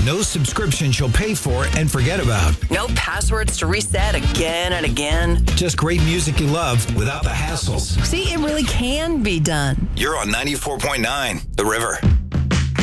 No subscriptions you'll pay for and forget about. No passwords to reset again and again. Just great music you love without the hassles. See, it really can be done. You're on 94.9 The River.